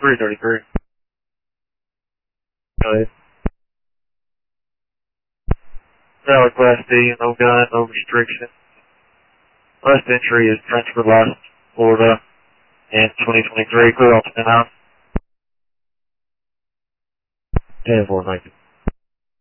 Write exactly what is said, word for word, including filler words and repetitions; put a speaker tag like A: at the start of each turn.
A: three thirty-three. Go ahead. Valley Class D, no gun, no restriction. Last entry is transfer license, Florida, and twenty twenty-three, clear off the house. ten four, thank you.